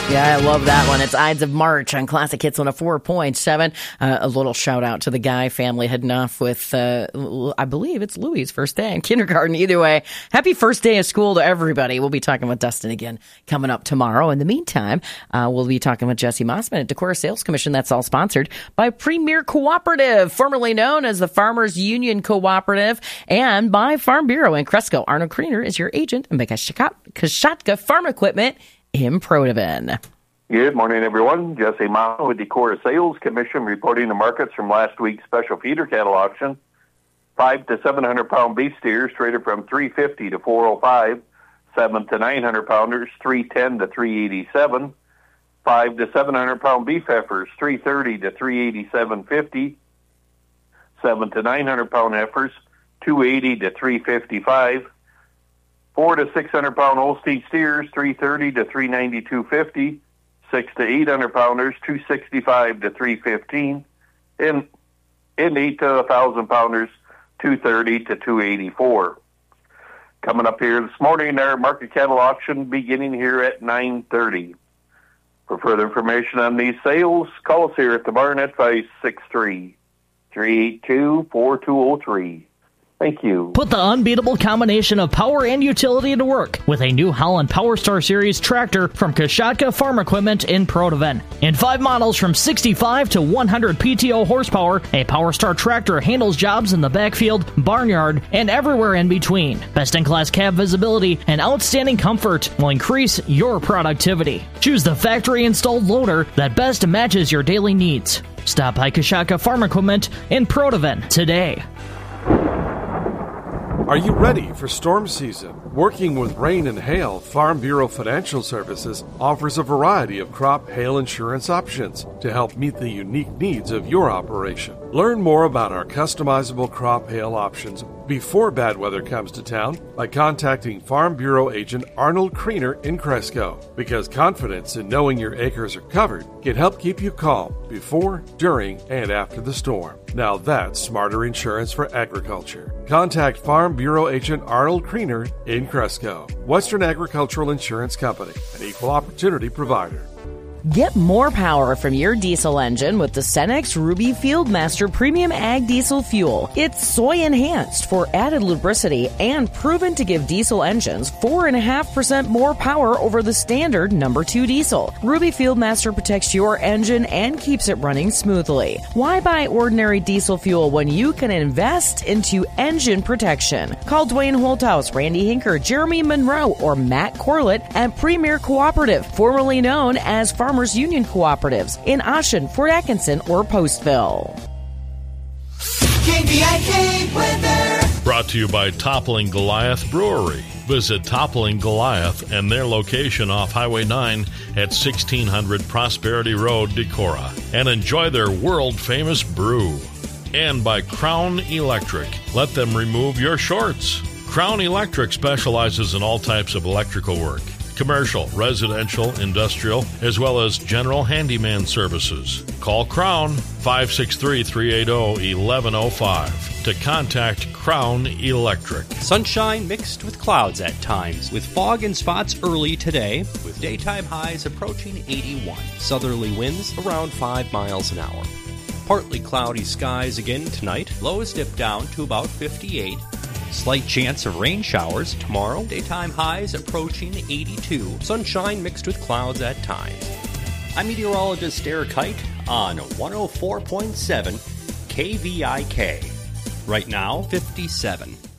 Yeah, I love that one. It's Ides of March on Classic Hits 104.7. A little shout out to the Guy family heading off with, I believe it's Louie's first day in kindergarten. Either way, happy first day of school to everybody. We'll be talking with Dustin again coming up tomorrow. In the meantime, we'll be talking with Jesse Mossman at Decorah Sales Commission. That's all sponsored by Premier Cooperative, formerly known as the Farmers Union Cooperative, and by Farm Bureau in Cresco. Arnold Kriener is your agent, and by Kashatka Farm Equipment in Protivan. Good morning, everyone. Jesse Mossman with Decorah Sales Commission reporting the markets from last week's special feeder cattle auction. 5 to 700 pound beef steers traded from $350 to $405. 7 to 900 pounders $310 to $387. 5 to 700 pound beef heifers $330 to $387.50. 7 to 900 pound heifers $280 to $355. 4 to 600 pound Holstein steers $330 to $392.50. 6 to 800 pounders $265 to $315, and 8 to 1,000 pounders $230 to $284. Coming up here this morning, our market cattle auction beginning here at 9:30. For further information on these sales, call us here at the barn at 563-382-4203. Thank you. Put the unbeatable combination of power and utility to work with a New Holland PowerStar Series tractor from Kashatka Farm Equipment in Protivan. In 5 models from 65 to 100 PTO horsepower, a PowerStar tractor handles jobs in the backfield, barnyard, and everywhere in between. Best-in-class cab visibility and outstanding comfort will increase your productivity. Choose the factory-installed loader that best matches your daily needs. Stop by Kashatka Farm Equipment in Protivan today. Are you ready for storm season? Working with rain and hail, Farm Bureau Financial Services offers a variety of crop hail insurance options to help meet the unique needs of your operation. Learn more about our customizable crop hail options before bad weather comes to town by contacting Farm Bureau agent Arnold Kriener in Cresco, because confidence in knowing your acres are covered can help keep you calm before, during, and after the storm. Now that's smarter insurance for agriculture. Contact Farm Bureau agent Arnold Kriener in Cresco. Western Agricultural Insurance Company, an equal opportunity provider. Get more power from your diesel engine with the Cenex Ruby Fieldmaster Premium Ag Diesel Fuel. It's soy enhanced for added lubricity and proven to give diesel engines 4.5% more power over the standard number 2 diesel. Ruby Fieldmaster protects your engine and keeps it running smoothly. Why buy ordinary diesel fuel when you can invest into engine protection? Call Dwayne Holthouse, Randy Hinker, Jeremy Monroe, or Matt Corlett at Premier Cooperative, formerly known as Farmers Union Cooperatives in Ashen, Fort Atkinson, or Postville. KVIK weather. Brought to you by Toppling Goliath Brewery. Visit Toppling Goliath and their location off Highway 9 at 1600 Prosperity Road, Decorah, and enjoy their world-famous brew. And by Crown Electric. Let them remove your shorts. Crown Electric specializes in all types of electrical work. Commercial, residential, industrial, as well as general handyman services. Call Crown 563-380-1105 to contact Crown Electric. Sunshine mixed with clouds at times, with fog and spots early today, with daytime highs approaching 81. Southerly winds around 5 miles an hour. Partly cloudy skies again tonight. Lows dip down to about 58. Slight chance of rain showers tomorrow. Daytime highs approaching 82. Sunshine mixed with clouds at times. I'm meteorologist Eric Hite on 104.7 KVIK. Right now, 57.